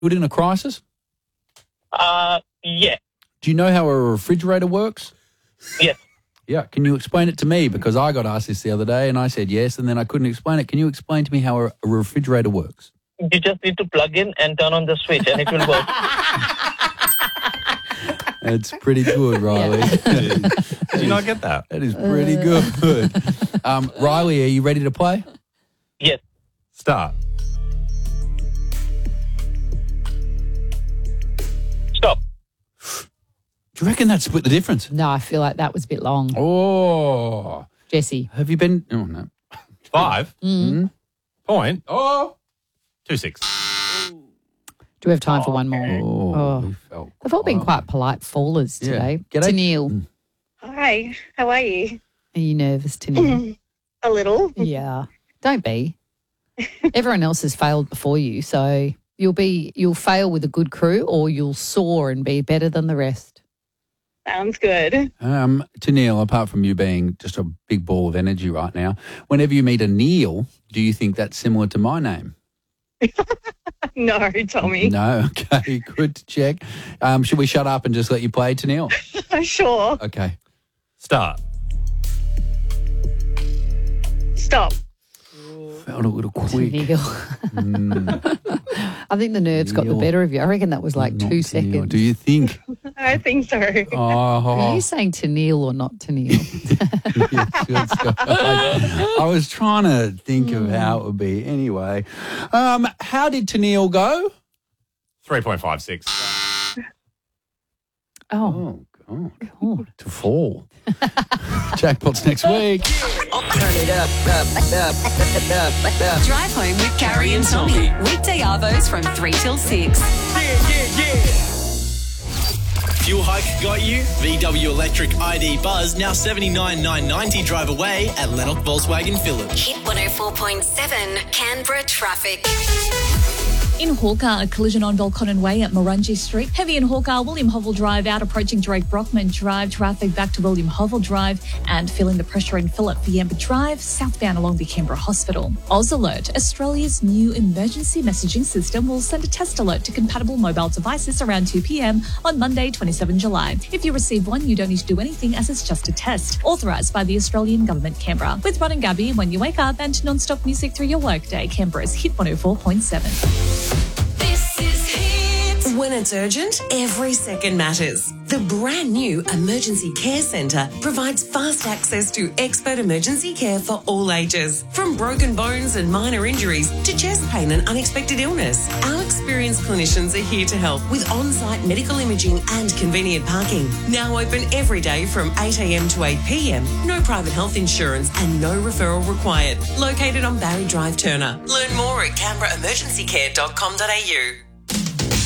Good in a crisis? Yeah. Do you know how a refrigerator works? Yes. Yeah. Can you explain it to me? Because I got asked this the other day and I said yes, and then I couldn't explain it. Can you explain to me how a refrigerator works? You just need to plug in and turn on the switch and it will work. It's pretty good, Riley. Did you not get that? That is pretty good. Riley, are you ready to play? Yes. Start. Stop. Do you reckon that split the difference? No, I feel like that was a bit long. Oh. Jesse. Have you been... Oh, no. 5 point. Oh. 2-6. Do we have time for one more? Oh. We felt They've all been quiet. quite polite fallers today. G'day. Tennille, Hi, how are you? are you nervous, Tennille? A little. Yeah. Don't be. Everyone else has failed before you, so you'll fail with a good crew or you'll soar and be better than the rest. Sounds good. Tennille, apart from you being just a big ball of energy right now, whenever you meet a Neil, do you think that's similar to my name? No, Tommy. No? Okay, good to check. Should we shut up and just let you play, Tennille? Sure. Okay. Start. Stop. Felt a little quick. Tennille. I think the nerves got the Tennille. better of you. I reckon that was like Not 2 Tennille. seconds. Do you think? I think so. Are Oh, you saying Tennille or not Tennille? yes, good stuff. I was trying to think of how it would be. Anyway, how did Tennille go? 3.56. Oh, God. God. To fall. Jackpot's next week. Drive home with Carrie and Tommy. Weekday arvos from 3 till 6. Fuel hike got you? VW Electric ID Buzz now $79,990 drive away at Lennox Volkswagen Phillips. Hit 104.7 Canberra traffic. In Hawker, a collision on Volconnen Way at Murungi Street. Heavy in Hawker, William Hovell Drive out approaching Drake Brockman Drive. Traffic back to William Hovell Drive and feeling the pressure in Phillip Fiamber Drive, southbound along the Canberra Hospital. Oz Alert, Australia's new emergency messaging system will send a test alert to compatible mobile devices around 2 p.m. on Monday, 27 July. If you receive one, you don't need to do anything as it's just a test. Authorised by the Australian Government, Canberra. With Rod and Gabby, when you wake up and non-stop music through your workday, Canberra's Hit 104.7. When it's urgent, every second matters. The brand new Emergency Care Centre provides fast access to expert emergency care for all ages. From broken bones and minor injuries to chest pain and unexpected illness. Our experienced clinicians are here to help with on-site medical imaging and convenient parking. Now open every day from 8 a.m. to 8 p.m. No private health insurance and no referral required. Located on Barry Drive, Turner. Learn more at canberraemergencycare.com.au.